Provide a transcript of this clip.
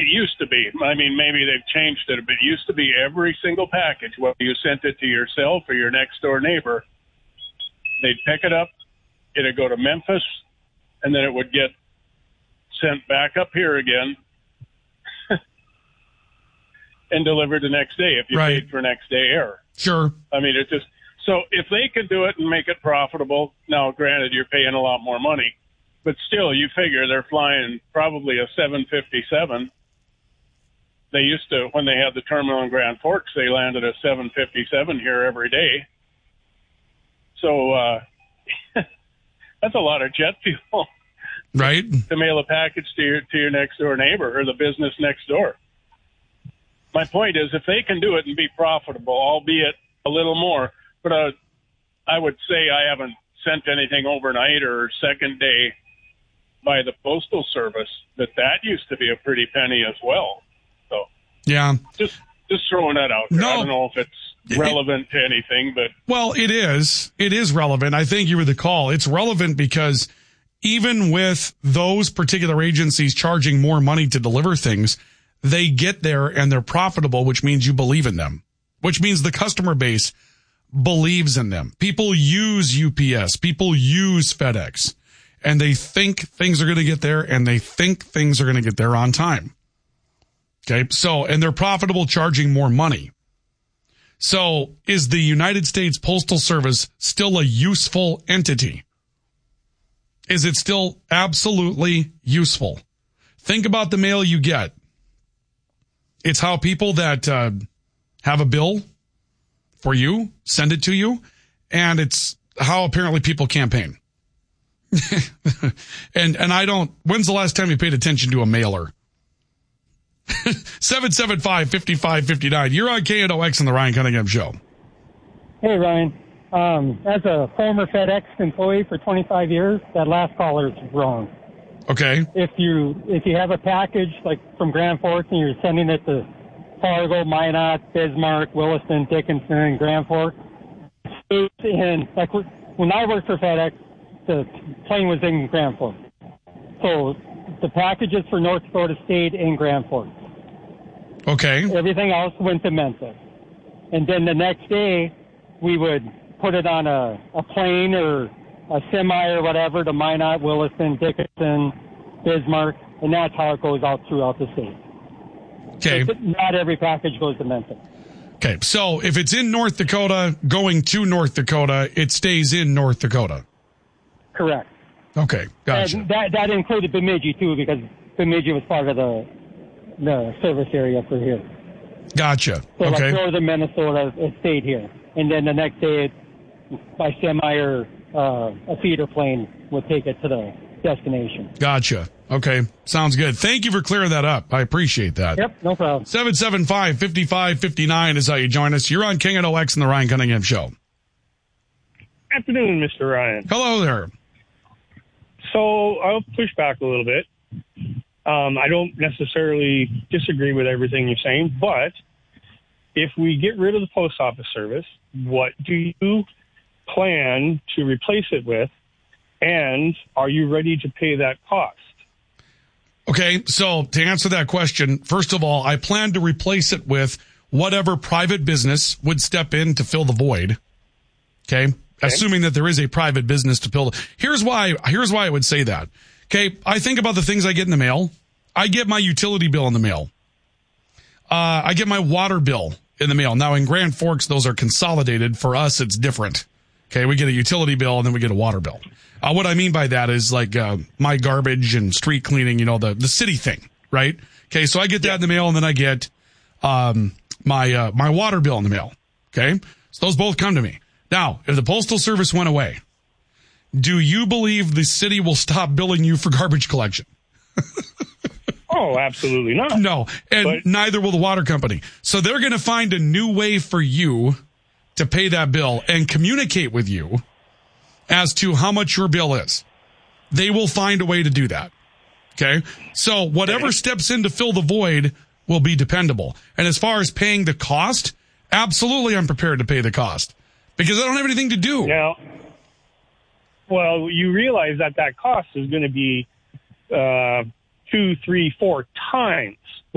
used to be. I mean, maybe they've changed it, but it used to be every single package, whether you sent it to yourself or your next door neighbor, they'd pick it up, it'd go to Memphis, and then it would get sent back up here again and delivered the next day if you paid for next day air. Sure. I mean, it's just, so if they can do it and make it profitable, now granted you're paying a lot more money, but still you figure they're flying probably a 757. They used to, when they had the terminal in Grand Forks, they landed a 757 here every day. So that's a lot of jet fuel. Right. To mail a package to your next door neighbor or the business next door. My point is, if they can do it and be profitable, albeit a little more, but I would say I haven't sent anything overnight or second day by the Postal Service, that used to be a pretty penny as well. So yeah, just throwing that out there. No, I don't know if it's relevant to anything, but well, it is. It is relevant. I think you were the call. It's relevant because even with those particular agencies charging more money to deliver things, they get there and they're profitable, which means you believe in them, which means the customer base believes in them. People use UPS, people use FedEx, and they think things are going to get there, and they think things are going to get there on time. Okay. So, and they're profitable, charging more money. So is the United States Postal Service still a useful entity? Is it still absolutely useful? Think about the mail you get. It's how people that have a bill for you send it to you, and it's how apparently people campaign. and I don't. When's the last time you paid attention to a mailer? 775-5559. You're on KNOX and the Ryan Cunningham Show. Hey, Ryan. As a former FedEx employee for 25 years, that last caller is wrong. Okay. If you have a package like from Grand Forks and you're sending it to Fargo, Minot, Bismarck, Williston, Dickinson, and Grand Forks, and like when I worked for FedEx, the plane was in Grand Forks. So the packages for North Dakota stayed in Grand Forks. Okay. Everything else went to Memphis. And then the next day, we would put it on a plane or a semi or whatever to Minot, Williston, Dickinson, Bismarck, and that's how it goes out throughout the state. Okay. Not every package goes to Memphis. Okay, so if it's in North Dakota, going to North Dakota, it stays in North Dakota. Correct. Okay, gotcha. And that included Bemidji, too, because Bemidji was part of the service area for here. Gotcha. So okay. like northern Minnesota, it stayed here. And then the next day, by semi or a feeder plane would take it to the destination. Gotcha. Okay, sounds good. Thank you for clearing that up. I appreciate that. Yep, no problem. 775-5559 is how you join us. You're on KNOX and the Ryan Cunningham Show. Afternoon, Mr. Ryan. Hello there. So I'll push back a little bit. I don't necessarily disagree with everything you're saying, but if we get rid of the post office service, what do you plan to replace it with? And are you ready to pay that cost? Okay, so to answer that question, first of all, I plan to replace it with whatever private business would step in to fill the void. Okay? Assuming that there is a private business to fill. Here's why I would say that. Okay, I think about the things I get in the mail. I get my utility bill in the mail. I get my water bill in the mail. Now in Grand Forks, those are consolidated. For us, it's different. Okay, we get a utility bill and then we get a water bill. What I mean by that is like my garbage and street cleaning, the city thing, right? Okay, so I get that in the mail, and then I get my water bill in the mail. Okay, so those both come to me. Now, if the Postal Service went away, do you believe the city will stop billing you for garbage collection? Oh, absolutely not. No, and neither will the water company. So they're going to find a new way for you to pay that bill and communicate with you as to how much your bill is. They will find a way to do that. Okay? So whatever steps in to fill the void will be dependable. And as far as paying the cost, absolutely I'm prepared to pay the cost because I don't have anything to do. Now, well, you realize that cost is going to be 2, 3, 4 times